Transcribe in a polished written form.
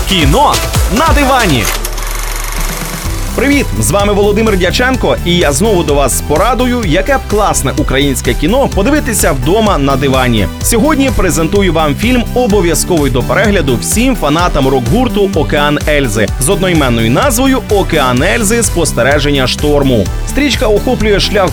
Кіно на дивані. Привіт! З вами Володимир Дяченко, і я знову до вас з порадою, яке б класне українське кіно подивитися вдома на дивані. Сьогодні презентую вам фільм, обов'язковий до перегляду всім фанатам рок-гурту «Океан Ельзи» з одноіменною назвою «Океан Ельзи. Спостереження шторму». Стрічка охоплює шлях